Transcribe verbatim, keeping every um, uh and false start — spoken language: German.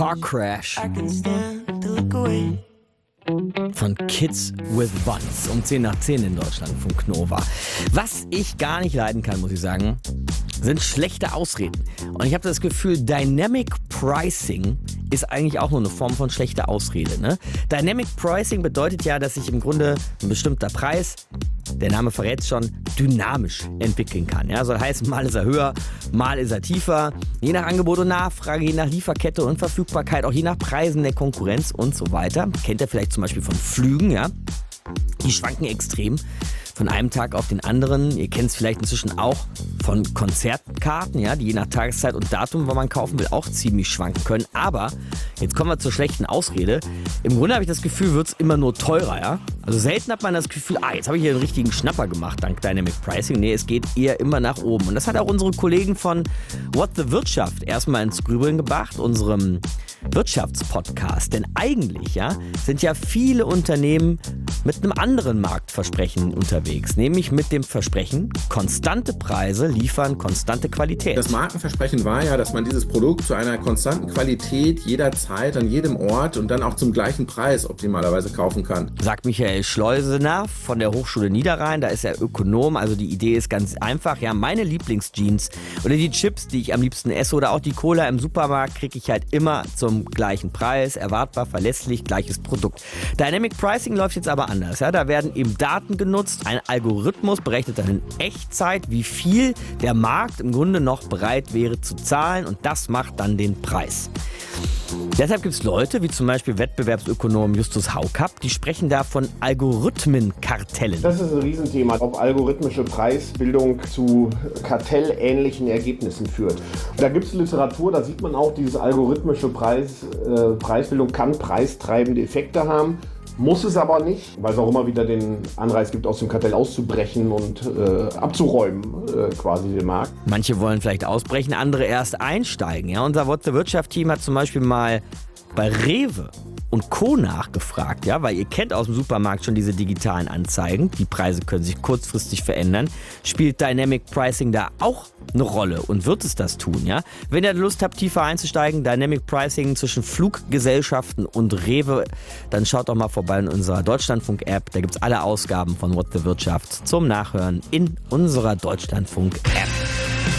Car Crash von Kids with Buns um zehn nach zehn in Deutschland von Knova. Was ich gar nicht leiden kann, muss ich sagen, sind schlechte Ausreden. Und ich habe das Gefühl, Dynamic Pricing ist eigentlich auch nur eine Form von schlechter Ausrede. Ne? Dynamic Pricing bedeutet ja, dass sich im Grunde ein bestimmter Preis, der Name verrät es schon, dynamisch entwickeln kann. Ja? Also das heißt, mal ist er höher, mal ist er tiefer. Je nach Angebot und Nachfrage, je nach Lieferkette und Verfügbarkeit, auch je nach Preisen der Konkurrenz und so weiter. Kennt ihr vielleicht zum Beispiel von Flügen, ja? Die schwanken extrem von einem Tag auf den anderen. Ihr kennt es vielleicht inzwischen auch von Konzertkarten, ja, die je nach Tageszeit und Datum, wo man kaufen will, auch ziemlich schwanken können. Aber jetzt kommen wir zur schlechten Ausrede. Im Grunde habe ich das Gefühl, wird es immer nur teurer, ja. Also selten hat man das Gefühl, ah, jetzt habe ich hier einen richtigen Schnapper gemacht dank Dynamic Pricing. Nee, es geht eher immer nach oben. Und das hat auch unsere Kollegen von What the Wirtschaft erstmal ins Grübeln gebracht, unserem Wirtschaftspodcast. Denn eigentlich, ja, sind ja viele Unternehmen mit einem anderen Marktversprechen unterwegs, nämlich mit dem Versprechen, konstante Preise liefern konstante Qualität. Das Markenversprechen war ja, dass man dieses Produkt zu einer konstanten Qualität jederzeit, an jedem Ort und dann auch zum gleichen Preis optimalerweise kaufen kann. Sagt Michael Schleusener von der Hochschule Niederrhein, da ist er Ökonom, also die Idee ist ganz einfach. Ja, meine Lieblingsjeans oder die Chips, die ich am liebsten esse oder auch die Cola im Supermarkt, kriege ich halt immer zum gleichen Preis, erwartbar, verlässlich, gleiches Produkt. Dynamic Pricing läuft jetzt aber anders. Ja? Da werden eben Daten genutzt, ein Algorithmus berechnet dann in Echtzeit, wie viel der Markt im Grunde noch bereit wäre zu zahlen und das macht dann den Preis. Deshalb gibt es Leute, wie zum Beispiel Wettbewerbsökonom Justus Haukapp, die sprechen da von Algorithmenkartellen. Das ist ein Riesenthema, ob algorithmische Preisbildung zu kartellähnlichen Ergebnissen führt. Da gibt es Literatur, da sieht man auch, diese algorithmische Preis, äh, Preisbildung kann preistreibende Effekte haben. Muss es aber nicht, weil es auch immer wieder den Anreiz gibt, aus dem Kartell auszubrechen und äh, abzuräumen, äh, quasi den Markt. Manche wollen vielleicht ausbrechen, andere erst einsteigen. Ja? Unser What the Wirtschaft-Team hat zum Beispiel mal bei Rewe und Co. nachgefragt, ja, weil ihr kennt aus dem Supermarkt schon diese digitalen Anzeigen. Die Preise können sich kurzfristig verändern. Spielt Dynamic Pricing da auch eine Rolle und wird es das tun, ja? Wenn ihr Lust habt, tiefer einzusteigen, Dynamic Pricing zwischen Fluggesellschaften und Rewe, dann schaut doch mal vorbei in unserer Deutschlandfunk-App. Da gibt es alle Ausgaben von What the Wirtschaft zum Nachhören in unserer Deutschlandfunk-App.